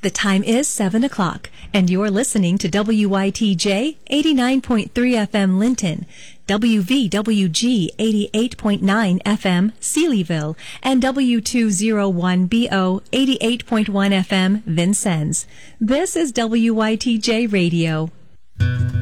The time is 7 o'clock, and you're listening to WYTJ 89.3 FM Linton, WVWG 88.9 FM Sealyville, and W201BO 88.1 FM Vincennes. This is WYTJ Radio.